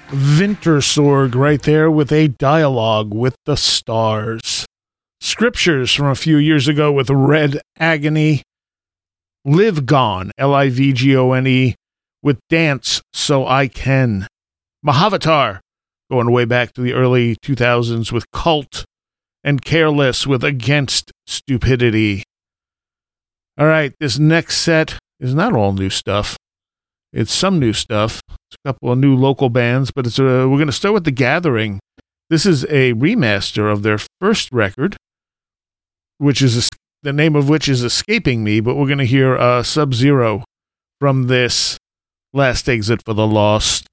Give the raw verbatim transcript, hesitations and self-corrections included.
Wintersorg right there with a dialogue with the stars. Scriptures from a few years ago with Red Agony. Live Gone, L I V G O N E, with Dance So I Can. Mahavatar, going way back to the early two thousands with Cult. And Careless with Against Stupidity. All right, this next set is not all new stuff. It's some new stuff. It's a couple of new local bands, but it's a, we're going to start with The Gathering. This is a remaster of their first record, which is a, the name of which is escaping me, but we're going to hear uh, Sub-Zero from this Last Exit for the Lost.